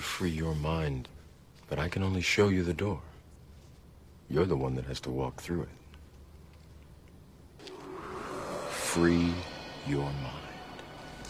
free your mind, but I can only show you the door. You're the one that has to walk through it. Free your mind.